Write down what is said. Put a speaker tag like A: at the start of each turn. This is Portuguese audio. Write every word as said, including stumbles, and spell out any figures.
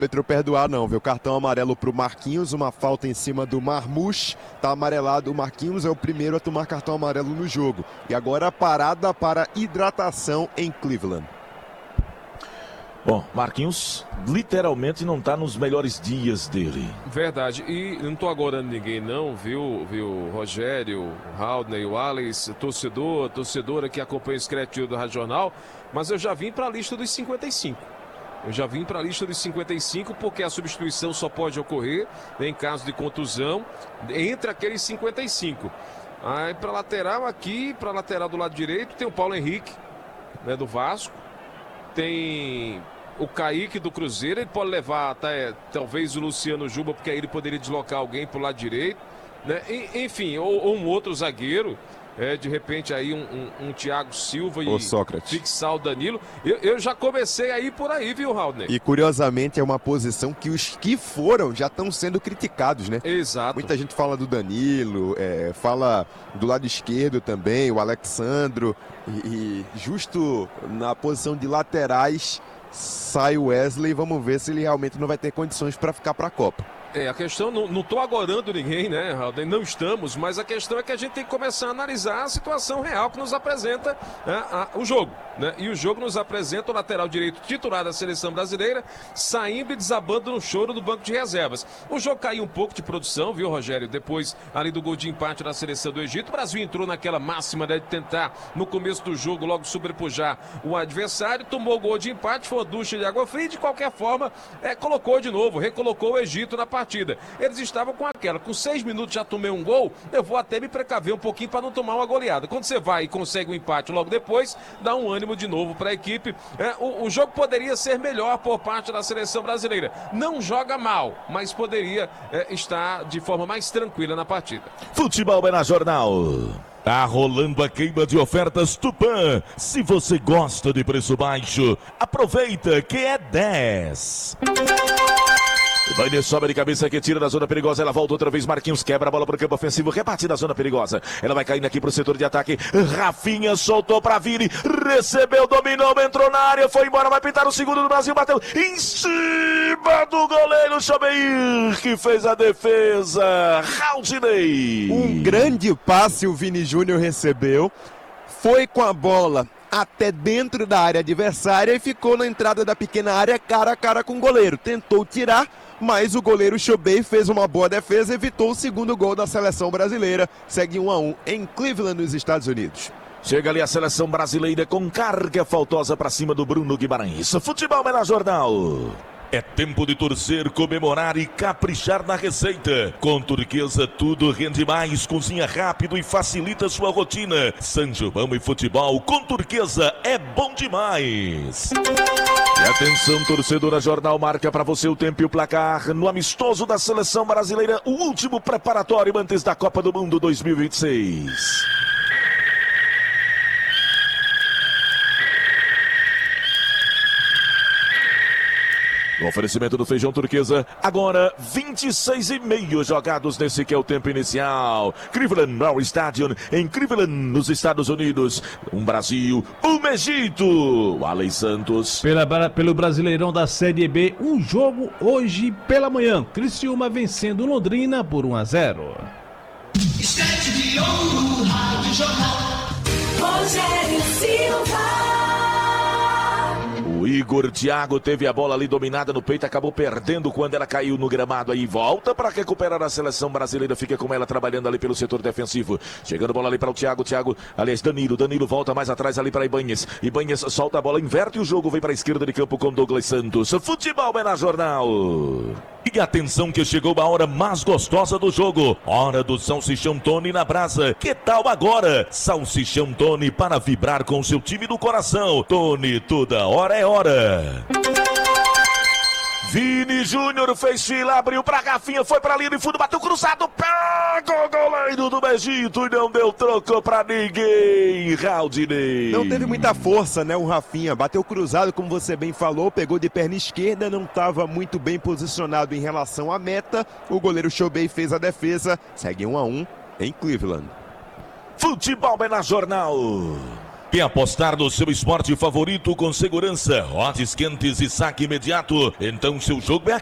A: árbitro perdoar não, viu? Cartão amarelo pro Marquinhos, uma falta em cima do Marmoush, tá amarelado. O Marquinhos é o primeiro a tomar cartão amarelo no jogo. E agora a parada para hidratação em Cleveland.
B: Bom, Marquinhos literalmente não tá nos melhores dias dele.
C: Verdade, e não tô agorando ninguém não, viu, viu, Rogério, o Haldney, o Alex, torcedor, torcedora que acompanha o Scratch do Rádio Jornal, mas eu já vim para a lista dos cinquenta e cinco. Eu já vim para a lista dos cinquenta e cinco porque a substituição só pode ocorrer em caso de contusão entre aqueles cinquenta e cinco. Aí para lateral aqui, para lateral do lado direito, tem o Paulo Henrique, né, do Vasco. Tem o Kaique do Cruzeiro, ele pode levar até talvez o Luciano Juba, porque aí ele poderia deslocar alguém para o lado direito, né? E, enfim, ou, ou um outro zagueiro. É, de repente aí um, um, um Thiago Silva e
A: Sócrates.
C: fixar o Danilo. Eu, eu já comecei aí por aí, viu, Haldney?
A: E curiosamente é uma posição que os que foram já estão sendo criticados, né?
C: Exato.
A: Muita gente fala do Danilo, é, fala do lado esquerdo também, o Alexandro. E, e justo na posição de laterais sai o Wesley. Vamos ver se ele realmente não vai ter condições para ficar para a Copa.
C: É, a questão, não, não tô agorando ninguém, né, Haldney? Não estamos, mas a questão é que a gente tem que começar a analisar a situação real que nos apresenta, né, a, o jogo, né? E o jogo nos apresenta o lateral direito titular da seleção brasileira saindo e desabando no choro do banco de reservas. O jogo caiu um pouco de produção, viu, Rogério? Depois ali do gol de empate da seleção do Egito, o Brasil entrou naquela máxima, né, de tentar no começo do jogo logo sobrepujar o adversário, tomou o gol de empate, foi uma ducha de água fria e de qualquer forma é, colocou de novo, recolocou o Egito na partida. Partida. Eles estavam com aquela, com seis minutos já tomei um gol, eu vou até me precaver um pouquinho para não tomar uma goleada. Quando você vai e consegue um empate logo depois, dá um ânimo de novo para a equipe. É, o, o jogo poderia ser melhor por parte da seleção brasileira. Não joga mal, mas poderia é, estar de forma mais tranquila na partida.
B: Futebol é na Jornal. Tá rolando a queima de ofertas Tupã. Se você gosta de preço baixo, aproveita que é dez. O Bainer sobe de cabeça que tira da zona perigosa. Ela volta outra vez. Marquinhos quebra a bola para o campo ofensivo. Rebate da zona perigosa. Ela vai caindo aqui para o setor de ataque. Rafinha soltou para Vini. Recebeu, dominou, entrou na área. Foi embora. Vai pintar o segundo do Brasil. Bateu em cima do goleiro Chomeir, que fez a defesa. Haldney.
A: Um grande passe o Vini Júnior recebeu. Foi com a bola até dentro da área adversária e ficou na entrada da pequena área cara a cara com o goleiro. Tentou tirar, mas o goleiro Chobei fez uma boa defesa e evitou o segundo gol da seleção brasileira. Segue um a um em Cleveland, nos Estados Unidos.
B: Chega ali a seleção brasileira com carga faltosa para cima do Bruno Guimarães. Futebol é na Jornal. É tempo de torcer, comemorar e caprichar na receita. Com Turquesa tudo rende mais, cozinha rápido e facilita sua rotina. São João e futebol com Turquesa é bom demais. E atenção, torcedora, Jornal marca para você o tempo e o placar no amistoso da seleção brasileira, o último preparatório antes da Copa do Mundo dois mil e vinte e seis. O oferecimento do Feijão Turquesa, agora vinte e seis e meio jogados nesse que é o tempo inicial. Cleveland Mall Stadium, em Cleveland, nos Estados Unidos. Um Brasil, um Egito. O Alex Santos.
D: Pela, pelo Brasileirão da Série B, um jogo hoje pela manhã. Criciúma vencendo Londrina por um a zero.
E: Estante de ouro, Rádio Jornal. Rogério Silva.
B: O Igor Thiago teve a bola ali dominada no peito, acabou perdendo quando ela caiu no gramado aí. Volta para recuperar a seleção brasileira, fica com ela trabalhando ali pelo setor defensivo. Chegando bola ali para o Thiago, Thiago, aliás, Danilo, Danilo volta mais atrás ali para Ibanez. Ibanez solta a bola, inverte o jogo, vem para a esquerda de campo com Douglas Santos. Futebol é na Jornal. E atenção que chegou a hora mais gostosa do jogo. Hora do Salsichão Tony na brasa. Que tal agora? Salsichão Tony para vibrar com seu time do coração. Tony, toda hora é hora. Vini Júnior fez fila, abriu pra Rafinha, foi pra linha de fundo, bateu cruzado, pegou o goleiro do Egito e não deu troco pra ninguém. Haldney.
A: Não teve muita força, né, o Rafinha, bateu cruzado, como você bem falou, pegou de perna esquerda, não estava muito bem posicionado em relação à meta. O goleiro Chobei fez a defesa, segue um a um em Cleveland.
B: Futebol é na Jornal. Quer apostar no seu esporte favorito com segurança, odds quentes e saque imediato? Então seu jogo é